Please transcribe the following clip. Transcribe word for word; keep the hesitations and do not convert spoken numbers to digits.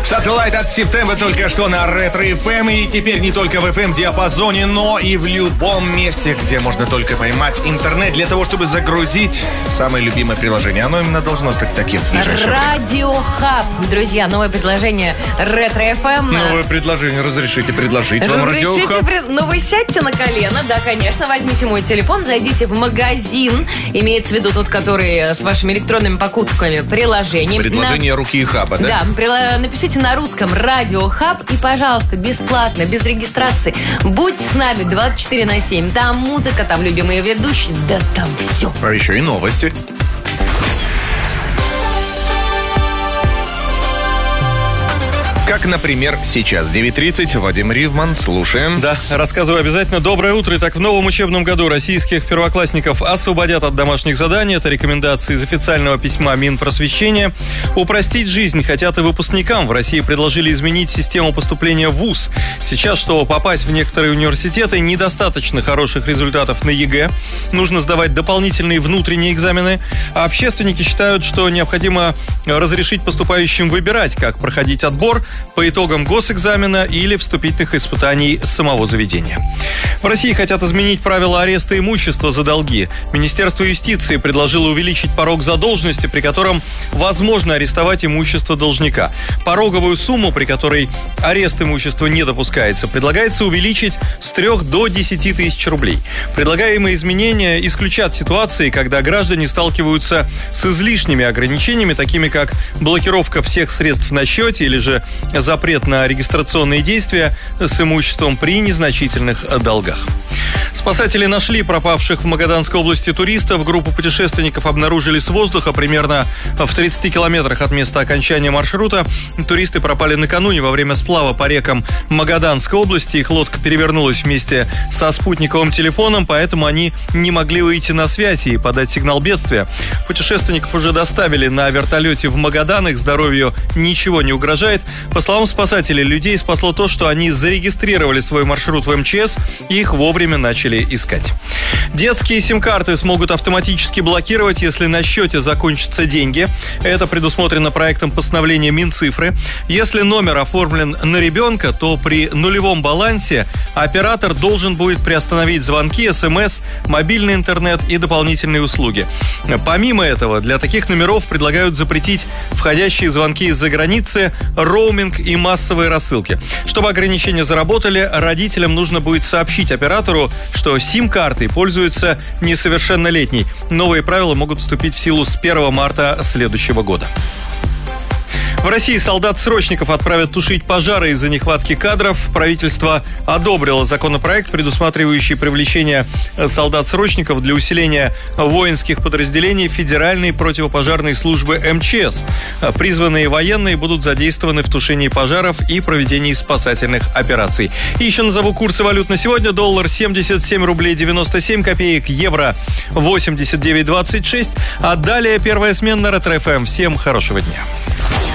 Satellite от Септембра только что на Ретро эф эм. И теперь не только в эф эм-диапазоне, но и в любом месте, где можно только поймать интернет для того, чтобы загрузить самое любимое приложение. Оно именно должно стать таким в ближайшее время. Радио Хаб. Друзья, новое предложение Ретро эф эм. Новое предложение. Разрешите предложить вам Радио Хаб. Пред... Ну, вы сядьте на колено, да, конечно, возьмите мой телефон, зайдите в магазин, имеется в виду тот, который с вашими электронными покупками, приложений. Предложение на... руки Хаба, да? Да, прила... напишите на русском Радио Хаб и, пожалуйста, бесплатно, без регистрации. Будьте с нами двадцать четыре на семь. Там музыка, там любимые ведущие, да там все. А еще и новости. Как, например, сейчас девять тридцать. Вадим Ривман, слушаем. Да, рассказываю обязательно. Доброе утро. Итак, в новом учебном году российских первоклассников освободят от домашних заданий. Это рекомендации из официального письма Минпросвещения. Упростить жизнь хотят и выпускникам. В России предложили изменить систему поступления в вуз. Сейчас, чтобы попасть в некоторые университеты, недостаточно хороших результатов на ЕГЭ. Нужно сдавать дополнительные внутренние экзамены. А общественники считают, что необходимо разрешить поступающим выбирать, как проходить отбор по итогам госэкзамена или вступительных испытаний самого заведения. В России хотят изменить правила ареста имущества за долги. Министерство юстиции предложило увеличить порог задолженности, при котором возможно арестовать имущество должника. Пороговую сумму, при которой арест имущества не допускается, предлагается увеличить с трёх до десяти тысяч рублей. Предлагаемые изменения исключат ситуации, когда граждане сталкиваются с излишними ограничениями, такими как блокировка всех средств на счете или же запрет на регистрационные действия с имуществом при незначительных долгах. Спасатели нашли пропавших в Магаданской области туристов. Группу путешественников обнаружили с воздуха примерно в тридцати километрах от места окончания маршрута. Туристы пропали накануне во время сплава по рекам Магаданской области. Их лодка перевернулась вместе со спутниковым телефоном, поэтому они не могли выйти на связь и подать сигнал бедствия. Путешественников уже доставили на вертолете в Магадан. Их здоровью ничего не угрожает. По словам спасателей, людей спасло то, что они зарегистрировали свой маршрут в эм че эс и их вовремя начали искать. Детские сим-карты смогут автоматически блокировать, если на счете закончатся деньги. Это предусмотрено проектом постановления Минцифры. Если номер оформлен на ребенка, то при нулевом балансе оператор должен будет приостановить звонки, смс, мобильный интернет и дополнительные услуги. Помимо этого, для таких номеров предлагают запретить входящие звонки из-за границы, роуминг и массовые рассылки. Чтобы ограничения заработали, родителям нужно будет сообщить оператору, что сим-картой пользуется несовершеннолетний. Новые правила могут вступить в силу с первого марта следующего года. В России солдат-срочников отправят тушить пожары из-за нехватки кадров. Правительство одобрило законопроект, предусматривающий привлечение солдат-срочников для усиления воинских подразделений Федеральной противопожарной службы эм че эс. Призванные военные будут задействованы в тушении пожаров и проведении спасательных операций. И еще назову курсы валют на сегодня. Доллар семьдесят семь рублей девяносто семь копеек, евро восемьдесят девять двадцать шесть. А далее первая смена на Ретро эф эм. Всем хорошего дня.